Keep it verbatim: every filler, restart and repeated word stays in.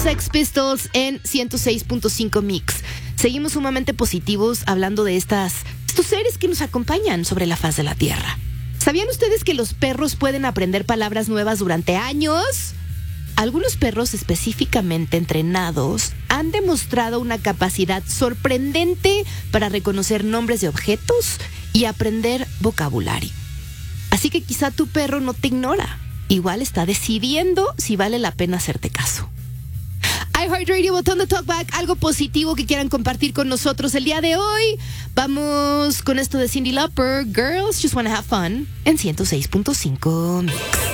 Sex Pistols en ciento seis punto cinco Mix. Seguimos sumamente positivos hablando de estas, estos seres que nos acompañan sobre la faz de la Tierra. ¿Sabían ustedes que los perros pueden aprender palabras nuevas durante años? Algunos perros específicamente entrenados han demostrado una capacidad sorprendente para reconocer nombres de objetos y aprender vocabulario. Así que quizá tu perro no te ignora. Igual está decidiendo si vale la pena hacerte caso. iHeartRadio, botón de talkback, algo positivo que quieran compartir con nosotros el día de hoy. Vamos con esto de Cyndi Lauper, Girls Just Wanna Have Fun, en ciento seis punto cinco Mix.